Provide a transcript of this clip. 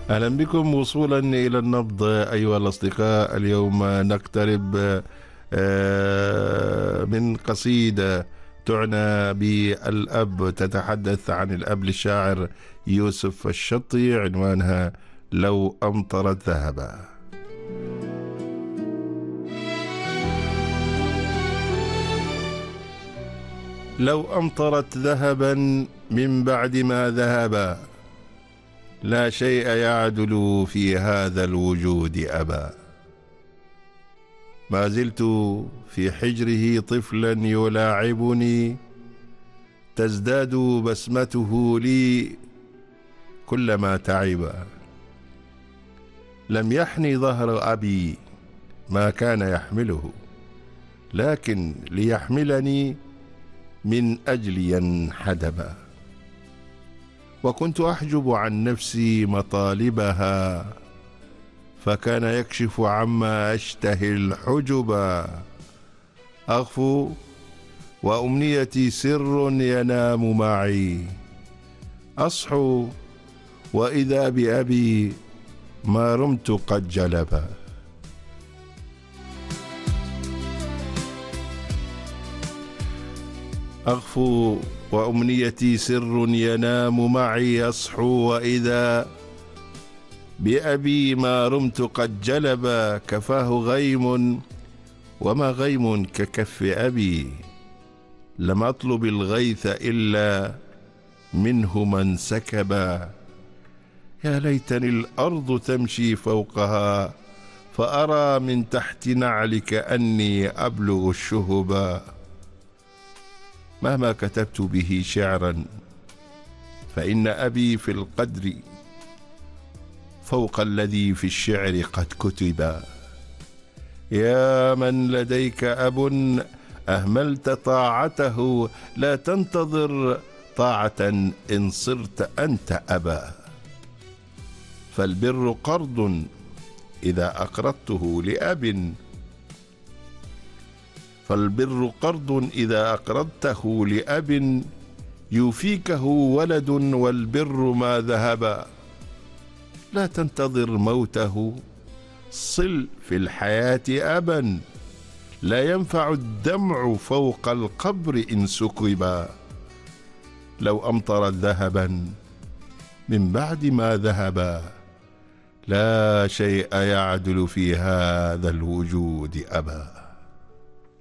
أهلا بكم وصولا إلى النبض أيها الأصدقاء. اليوم نقترب من قصيدة تعنى بالأب، تتحدث عن الأب للشاعر يوسف الشطي، عنوانها لو أمطرت ذهبا. لو أمطرت ذهبا من بعد ما ذهبا، لا شيء يعدل في هذا الوجود أبا. ما زلت في حجره طفلا يلاعبني، تزداد بسمته لي كلما تعبا. لم يحني ظهر أبي ما كان يحمله، لكن ليحملني من أجلي ينحدبا. وكنت أحجب عن نفسي مطالبها، فكان يكشف عما أشتهي الحجبا. أغفو وأمنيتي سر ينام معي، أصحو وإذا بأبي ما رمت قد جلبا. أغفو وأمنيتي سر ينام معي، أصحو وإذا بأبي ما رمت قد جلبا. كفاه غيم وما غيم ككف أبي، لم أطلب الغيث إلا منه من سكبا. يا ليتني الأرض تمشي فوقها، فأرى من تحت نعلك أني أبلغ الشهبا. مهما كتبت به شعرا فإن أبي في القدر فوق الذي في الشعر قد كتبا. يا من لديك أب أهملت طاعته، لا تنتظر طاعة إن صرت أنت أبا. فالبر قرض إذا أقرضته لأب، فالبر قرض إذا أقرضته لأب، يوفيكه ولد والبر ما ذهبا. لا تنتظر موته، صل في الحياة أبا، لا ينفع الدمع فوق القبر إن سكبا. لو أمطرت ذهبا من بعد ما ذهبا، لا شيء يعدل في هذا الوجود أبا.